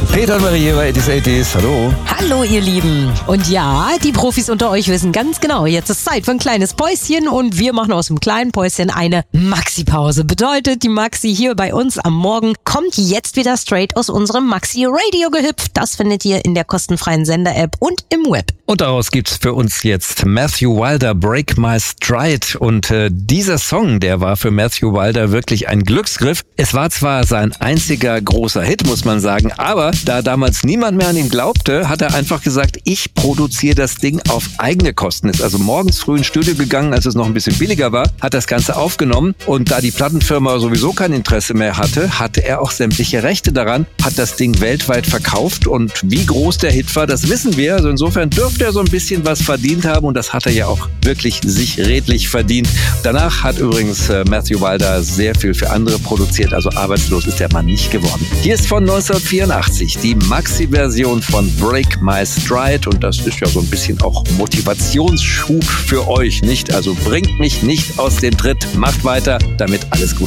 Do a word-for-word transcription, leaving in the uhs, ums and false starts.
Peter und Marie bei eighties eighties, hallo. Hallo ihr Lieben. Und ja, die Profis unter euch wissen ganz genau, jetzt ist Zeit für ein kleines Päuschen und wir machen aus dem kleinen Päuschen eine Maxi-Pause. Bedeutet, die Maxi hier bei uns am Morgen kommt jetzt wieder straight aus unserem Maxi-Radio gehüpft. Das findet ihr in der kostenfreien Sender-App und im Web. Und daraus gibt's für uns jetzt Matthew Wilder, Break My Stride. Und äh, dieser Song, der war für Matthew Wilder wirklich ein Glücksgriff. Es war zwar sein einziger großer Hit, muss man sagen, aber da damals niemand mehr an ihn glaubte, hat er einfach gesagt, ich produziere das Ding auf eigene Kosten. Ist also morgens früh ins Studio gegangen, als es noch ein bisschen billiger war, hat das Ganze aufgenommen und da die Plattenfirma sowieso kein Interesse mehr hatte, hatte er auch sämtliche Rechte daran, hat das Ding weltweit verkauft und wie groß der Hit war, das wissen wir. Also insofern dürfte er so ein bisschen was verdient haben und das hat er ja auch wirklich sich redlich verdient. Danach hat übrigens äh, Matthew Wilder sehr viel für andere produziert, also arbeitslos ist der Mann nicht geworden. Hier ist von neunzehnhundertvierundachtzig die Maxi-Version von Break My Stride und das ist ja so ein bisschen auch Motivationsschub für euch, nicht? Also bringt mich nicht aus dem Tritt, macht weiter, damit alles gut